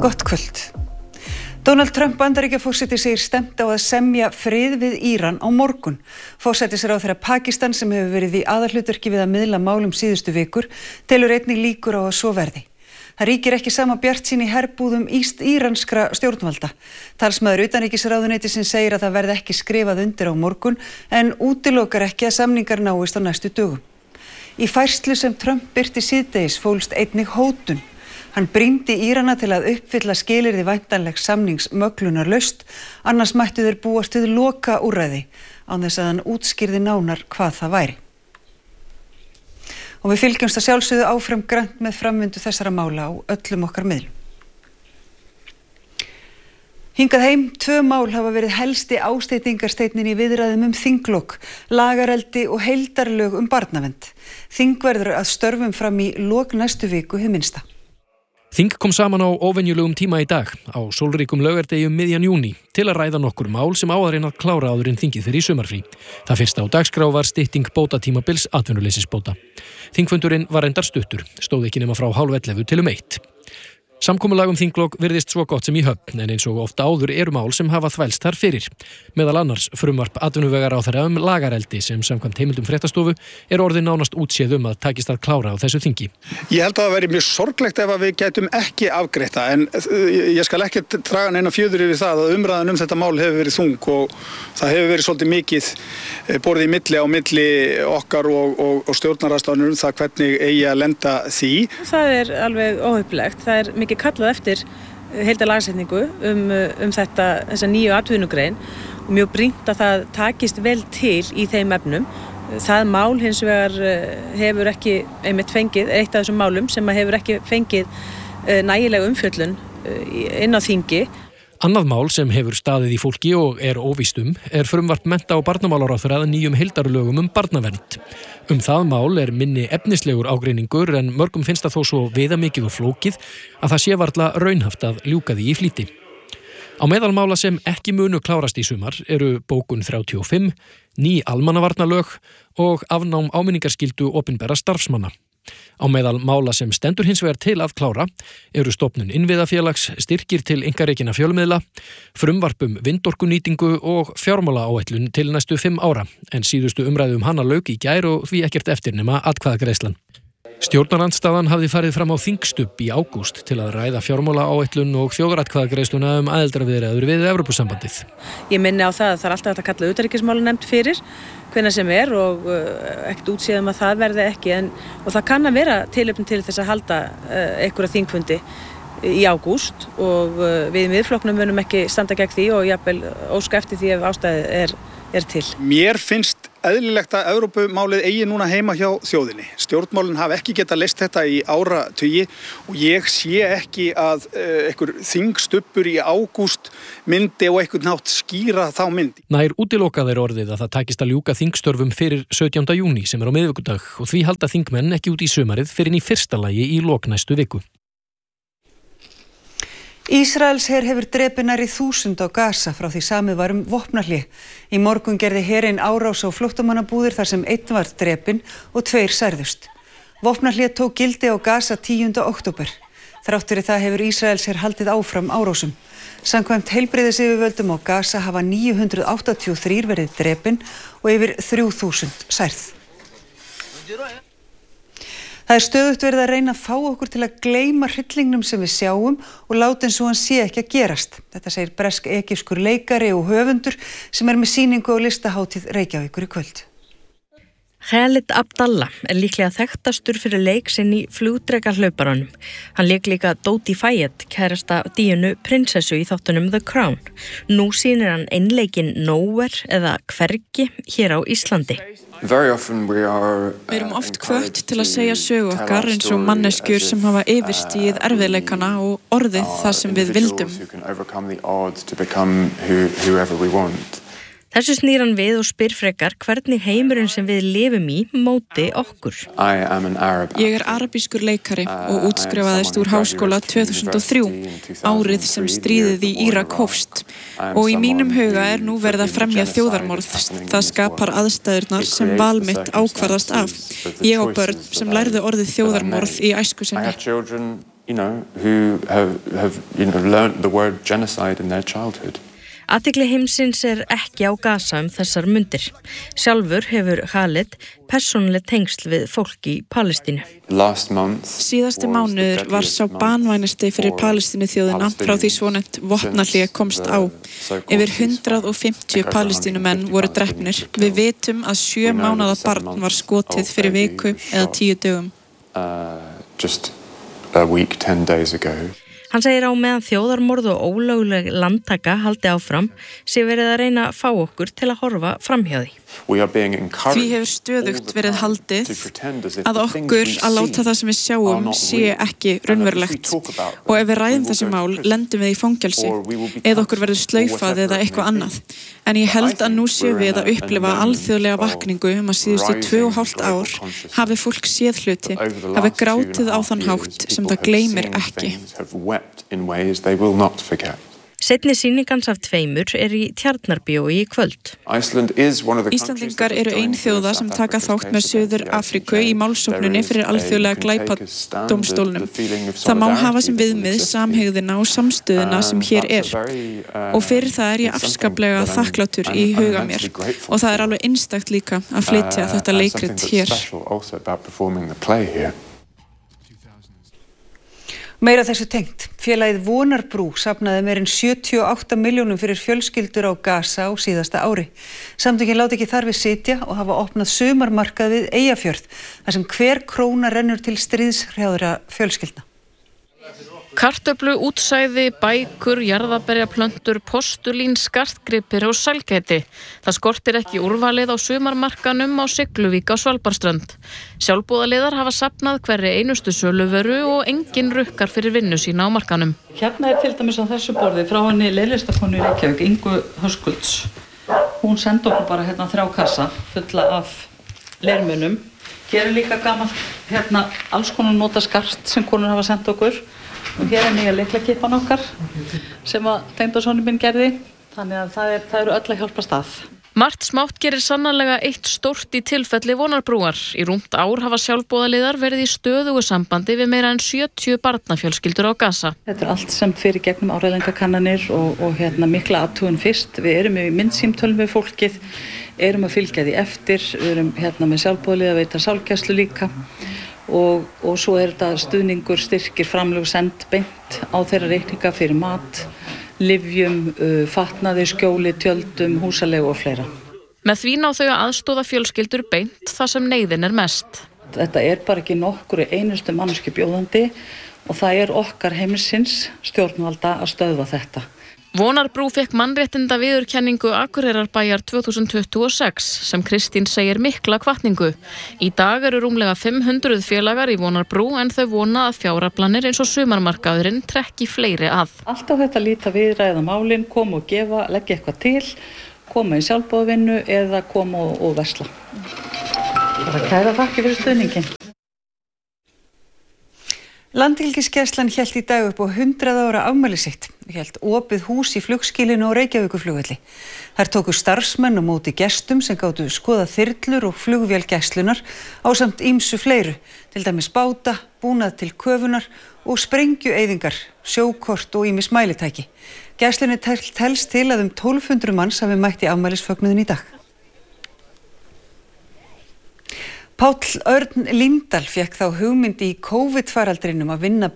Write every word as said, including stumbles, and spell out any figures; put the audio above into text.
Gott kvöld. Donald Trump Bandaríkjaforseti segir stefnt á að semja frið við Íran á morgun. Forsætisráðherra Pakistan sem hefur verið í aðalhlutverki við að miðla málum síðustu vikur telur einnig líkur á að svo verði. Það ríkir ekki sama bjartsýni í herbúðum íranskra stjórnvalda. Talsmaður utanríkisráðuneytisins segir að það verði ekki skrifað undir á morgun en útilokar ekki að samningar náist á næstu dögum. Í færslu sem Trump birti síðdegis fólst einnig hótun. Hann brýndi Írana til að uppfylla skilyrði væntanlegs samnings möglunarlaust, annars mættu þeir búast við loka úrræði án þess að hann útskýrði nánar hvað það væri. Og við fylgjumst að sjálfsögðu áfram grannt með framvindu þessara mála á öllum okkar miðlum. Hingað heim, tvö mál hafa verið helsti ásteytingarsteinninn í viðræðum um þinglok, lagareldi og heildarlög um barnavernd. Þing verður að störfum fram í lok næstu viku hið minnsta. Þing kom saman á óvenjulegum tíma í dag, á sólríkum laugardegi um miðjan júní, til að ræða nokkur mál sem á að reyna að klára áður en þingið fer í sumarfrí. Það fyrsta á dagskrá var stytting bótatímabils atvinnuleysisbóta. Þingfundurinn var reyndar stuttur, stóð ekki nema frá hálf ellefu til um eitt. Samkomulag um þinglok virðist svo gott sem í höfn, en eins og ofta áður eru mál sem hafa þvælst þar fyrir. Meðal annars frumvarp atvinnuvegaráðherra um lagareldi sem samkvæmt heimildum fréttastofu er orðið nánast útséð um að takist að klára á þessu þingi. Ég held að það væri mjög sorglegt ef að við gætum ekki afgreitt það, en ég skal ekki draga neina fjöður yfir það að umræðan um þetta mál hefur verið þung og það hefur verið svolítið mikið borðið í milli á milli okkar og, og, og stjórnarandstaðanna um það hvernig eigi að lenda því. Það er alveg óhuppilegt. Það er mikið kallað eftir heildarlagasetningu um, um þetta, þessa nýju atvinnugrein og mjög brýnt að það takist vel til í þeim efnum. Það mál hins vegar hefur ekki einmitt fengið, eitt af þessum málum sem hefur ekki fengið nægilega umfjöllun inn á þingi. Annað mál sem hefur staðið í fólki og er óvíst um er frumvarp mennta- og barnamálaráðherra að nýjum heildarlögum um barnavernd. Um það mál er minni efnislegur ágreiningur en mörgum finnst það þó svo viðamikið og flókið að það sé varla raunhaft að ljúka því í flýti. Á meðal mála sem ekki munu klárast í sumar eru bókun þrjátíu og fimm, ný almannavarnalög og afnám áminningarskyldu opinberra starfsmanna. Á meðal mála sem stendur hins vegar til að klára eru stofnun innviðafélags, styrkir til einkarekinna fjölmiðla, frumvarpum vindorkunýtingu og fjármálaáætlun til næstu fimm ára, en síðustu umræðu um hana lauk í gær og því ekkert eftir nema atkvæðagreiðslan. Stjórnarandstaðan hafði farið fram á þingstubb í ágúst til að ræða fjármálaáætlun og þjóðaratkvæðagreiðsluna um aðildarviðræður við Evrópusambandið. Ég minni á það að það er alltaf hægt að kalla utanríkismálanefnd fyrir hvenær sem er og uh, ekkert útséð um að það verði ekki en, og það kann að vera tilefni til þess að halda uh, einhverja þingfundi í ágúst og uh, við í Miðflokknum munum ekki standa gegn því og jafnvel óska eftir því ef ástæði er, er til. Mér finnst eðlilegt að Evrópumálið eigi núna heima hjá þjóðinni. Stjórnmálin hafa ekki getað leyst þetta í áratugi og ég sé ekki að uh, einhver þingstubbur í ágúst myndi og einhvern nátt skýra þá myndi. Nær útilokað er orðið að það takist að ljúka þingstörfum fyrir sautjánda júní sem er á miðvikudag og því halda þingmenn ekki út í sumarið fyrir í fyrsta lagi í lok næstu viku. Ísraelsher hefur drepið nærri þúsund á Gaza frá því samið var um vopnahlé. Í morgun gerði herinn árás á flóttamannabúðir þar sem einn var drepinn og tveir særðust. Vopnahlé tók gildi á Gaza tíunda október. Þrátt fyrir það hefur Ísraelsher haldið áfram árásum. Samkvæmt heilbrigðisyfirvöldum á Gaza hafa níu hundruð áttatíu og þrír verið drepin og yfir þrjú þúsund særð. Það er stöðugt verið að reyna að fá okkur til að gleyma hryllingnum sem við sjáum og láta eins og hann sé ekki að gerast. Þetta segir bresk-egypskur leikari og höfundur sem er með sýningu á listahátíð Reykjavíkur í kvöld. Khaled Abdallah er líklega þekktastur fyrir leik sinn í flugdrekahlauparanum. Hann lék líka Dodi Fayed, kærasta Díönu prinsessu í þáttunum The Crown. Nú sýnir hann einleikinn Nowhere eða Hvergi hér á Íslandi. Við erum oft hvött til að segja sögu okkar eins og manneskjur sem hafa yfirstigið erfiðleikana og orðið það sem við vildum. Þessu snýr hann við og spyr frekar hvernig heimurinn sem við lifum í móti okkur. Ég er arabískur leikari og útskrifaðist úr háskóla tvö þúsund og þrjú, árið sem stríðið í Írak hófst. Og í mínum huga er nú verið að fremja þjóðarmorð. Það skapar aðstæðurnar sem val mitt ákvarðast af. Ég á börn sem lærðu orðið þjóðarmorð í æsku sinni. you know, who have, have you know, learned the word genocide in their childhood. Athygli heimsins er ekki á Gaza um þessar mundir. Sjálfur hefur Khaled persónuleg tengsl við fólk í Palestínu. Síðasti mánuður var sá banvænasti fyrir Palestínu þjóðina frá því svonefnt vopnahlé komst á. Yfir hundrað og fimmtíu Palestínumenn voru drepnir. Við vitum að sjö mánaða barn var skotið fyrir viku eða tíu dögum. Uh, just a week, ten days ago. Hann segir á meðan þjóðarmorð og ólögleg landtaka haldi áfram sé verið að reyna að fá okkur til að horfa framhjá því. Því hefur stöðugt verið haldið að okkur að láta það sem við sjáum sé ekki raunverulegt og ef við ræðum þessi mál lendum við í fangelsi eða okkur verður slaufað eða eitthvað annað. En ég held að nú séum við að upplifa alþjóðlega vakningu um að síðustu tvö og hálft ár hafi fólk séð hluti, hafi grátið á þann hátt sem það gleymir ekki. In ways they will not forget. Seinni sýningans af tveimur er í Tjarnarbíói í kvöld. Íslandingar eru ein þjóða sem taka þátt með Suður Afríku í málsókninni fyrir alþjóðlega glæpadómstólnum. Það má hafa sem viðmið samhegðina og samstöðuna sem hér er. Og fyrir það er ég afskaplega þakklátur í huga mér. Og það er alveg einstakt líka að flytja þetta leikrit hér. Meira þessu tengt. Félagið Vonarbrú safnaði meir en sjötíu og átta milljónum fyrir fjölskyldur á Gaza á síðasta ári. Samtökin láti ekki þar við sitja og hafa opnað sumarmarkað við Eyjafjörð, þar sem hver króna rennur til stríðshrjáðra fjölskyldna. Kartöflu, útsæði, bækur, jarðaberjaplöntur, postulín, skartgripir og sælgæti. Það skortir ekki úrvalið á sumarmarkanum á Sigluvík á Svalbarðsströnd. Sjálfboðaliðar hafa safnað hverri einustu söluvöru og engin rukkar fyrir vinnu sína á markanum. Hérna er til dæmis á þessu borði frá henni leirlistakonu í Reykjavík, Ingu Höskulds. Hún sendi okkur bara hérna þrjá kassa fulla af leirmunum. Hér er líka gaman hérna alls konar nota skart sem konur hafa sendt okkur. Og hér er nýja lyklakippan okkar sem að tengdasonur minn gerði. Þannig að það, er, það eru öll að hjálpa stað. Margt smátt gerir sannarlega eitt stórt í tilfelli Vonarbrúar. Í rúmt ár hafa sjálfboðaliðar verið í stöðugu sambandi við meira en sjötíu barnafjölskyldur á Gaza. Þetta er allt sem fyrir gegnum áreiðingakannanir og, og hérna, mikla athugun fyrst. Við erum í myndsímtölum við fólkið, erum að fylgja því eftir, við erum hérna með sjálfboðaliða, veita sálgæslu líka. Og, og svo er þetta stuðningur, styrkir, framlög send beint á þeirra reikninga fyrir mat, lyfjum, uh, fatnaði, skjóli, tjöldum, húsalegu og fleira. Með því ná þau að aðstoða fjölskyldur beint þar sem neyðin er mest. Þetta er bara ekki nokkru einustu manneskju bjóðandi og það er okkar heimsins stjórnvalda að stöðva þetta. Vonarbrú fekk mannréttinda viðurkenningu Akureyrarbæjar tvö þúsund tuttugu og sex sem Kristín segir mikla hvatningu. Í dag eru rúmlega fimm hundruð félagar í Vonarbrú en þau vona að fjáraflanir eins og sumarmarkaðurinn trekki fleiri að. Alltaf þetta líta við, ræða málin, koma og gefa, leggja eitthvað til, koma í sjálfboðavinnu eða koma og, og versla. Það kæra þakki fyrir stuðningin. Landhelgisgæslan hélt í dag upp á hundrað ára afmæli sitt og hélt opið hús í flugskýlinu á Reykjavíkurflugvelli. Þær tóku starfsmenn á móti gestum sem gátu skoða þyrlur og flugvél gæslunnar ásamt ýmsu fleiru, til dæmis báta, búnað til köfunar og sprengjueyðingar, sjókort og ýmis mælitæki. Gæslunni telst til að um tólf hundruð manns hafi mætt í afmælisfögnuðinn í dag. Páll Örn Líndal fékk þá hugmynd í COVID-faraldrinum að vinna